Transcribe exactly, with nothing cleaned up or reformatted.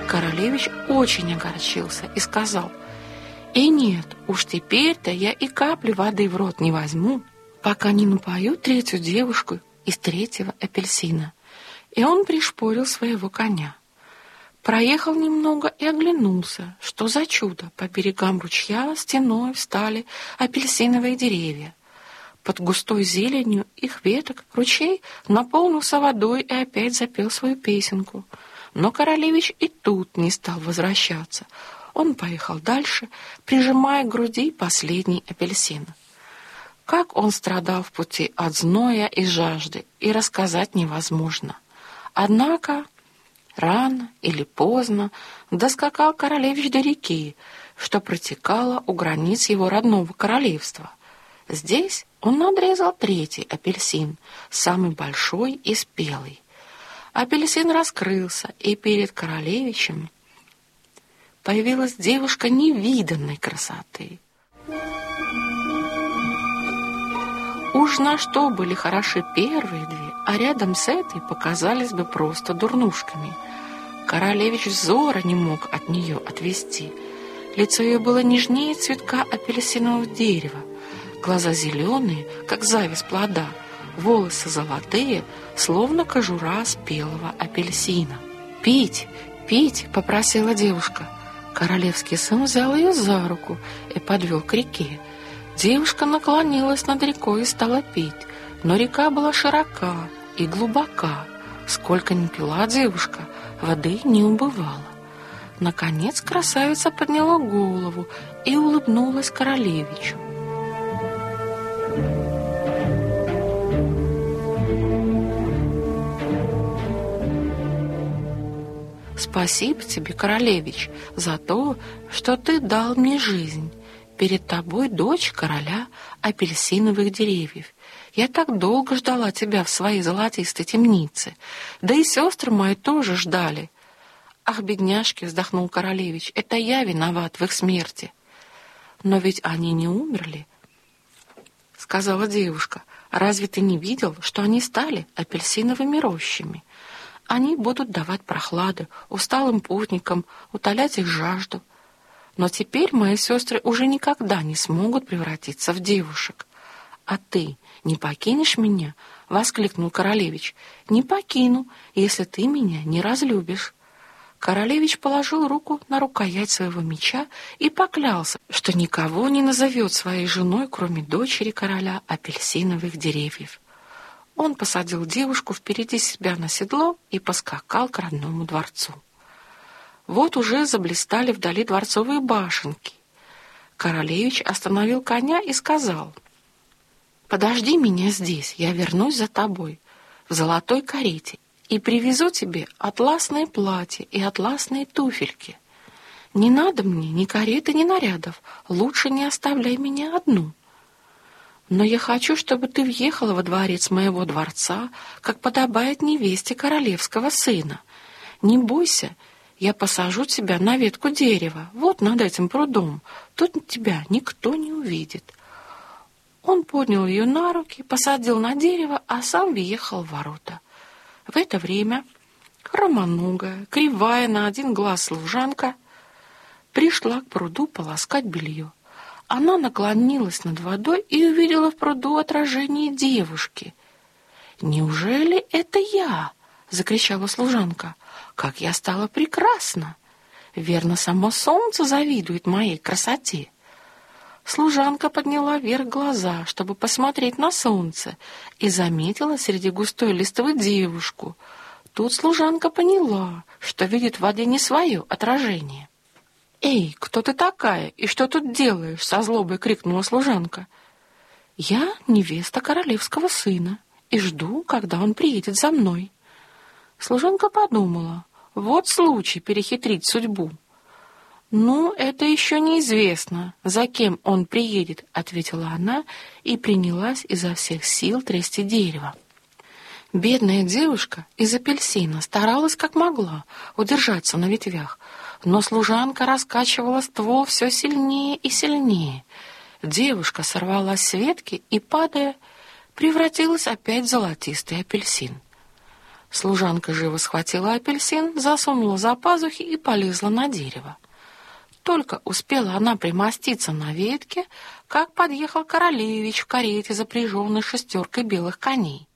Королевич очень огорчился и сказал: «И нет, уж теперь-то я и капли воды в рот не возьму, пока не напою третью девушку из третьего апельсина». И он пришпорил своего коня. Проехал немного и оглянулся. Что за чудо! По берегам ручья стеной встали апельсиновые деревья. Под густой зеленью их веток ручей наполнился водой и опять запел свою песенку. Но Королевич и тут не стал возвращаться. Он поехал дальше, прижимая к груди последний апельсин. Как он страдал в пути от зноя и жажды, и рассказать невозможно. Однако рано или поздно доскакал Королевич до реки, что протекала у границ его родного королевства. Здесь он надрезал третий апельсин, самый большой и спелый. Апельсин раскрылся, и перед Королевичем появилась девушка невиданной красоты. Уж на что были хороши первые две, а рядом с этой показались бы просто дурнушками. Королевич взора не мог от нее отвести. Лицо ее было нежнее цветка апельсинового дерева, глаза зеленые, как зависть плода, волосы золотые, словно кожура спелого апельсина. «Пить, пить!» — попросила девушка. Королевский сын взял ее за руку и подвел к реке. Девушка наклонилась над рекой и стала пить, но река была широка и глубока. Сколько ни пила девушка, воды не убывало. Наконец красавица подняла голову и улыбнулась Королевичу. «Спасибо тебе, Королевич, за то, что ты дал мне жизнь. Перед тобой дочь короля апельсиновых деревьев. Я так долго ждала тебя в своей золотистой темнице. Да и сестры мои тоже ждали». «Ах, бедняжки!» — вздохнул Королевич. «Это я виноват в их смерти». «Но ведь они не умерли», — сказала девушка. «Разве ты не видел, что они стали апельсиновыми рощами? Они будут давать прохлады усталым путникам, утолять их жажду. Но теперь мои сестры уже никогда не смогут превратиться в девушек. А ты не покинешь меня?» — воскликнул Королевич. «Не покину, если ты меня не разлюбишь». Королевич положил руку на рукоять своего меча и поклялся, что никого не назовет своей женой, кроме дочери короля апельсиновых деревьев. Он посадил девушку впереди себя на седло и поскакал к родному дворцу. Вот уже заблистали вдали дворцовые башенки. Королевич остановил коня и сказал: «Подожди меня здесь, я вернусь за тобой в золотой карете и привезу тебе атласное платье и атласные туфельки. Не надо мне ни кареты, ни нарядов, лучше не оставляй меня одну. Но я хочу, чтобы ты въехала во дворец моего дворца, как подобает невесте королевского сына. Не бойся, я посажу тебя на ветку дерева, вот над этим прудом, тут тебя никто не увидит». Он поднял ее на руки, посадил на дерево, а сам въехал в ворота. В это время хромоногая, кривая на один глаз служанка пришла к пруду полоскать белье. Она наклонилась над водой и увидела в пруду отражение девушки. «Неужели это я?» — закричала служанка. «Как я стала прекрасна! Верно, само солнце завидует моей красоте». Служанка подняла вверх глаза, чтобы посмотреть на солнце, и заметила среди густой листвы девушку. Тут служанка поняла, что видит в воде не свое отражение. «Эй, кто ты такая и что тут делаешь?» — со злобой крикнула служанка. «Я невеста королевского сына и жду, когда он приедет за мной». Служанка подумала: вот случай перехитрить судьбу. «Ну, это еще неизвестно, за кем он приедет», — ответила она и принялась изо всех сил трясти дерево. Бедная девушка из апельсина старалась как могла удержаться на ветвях, но служанка раскачивала ствол все сильнее и сильнее. Девушка сорвалась с ветки и, падая, превратилась опять в золотистый апельсин. Служанка живо схватила апельсин, засунула за пазухи и полезла на дерево. Только успела она примоститься на ветке, как подъехал королевич в карете, запряженной шестеркой белых коней.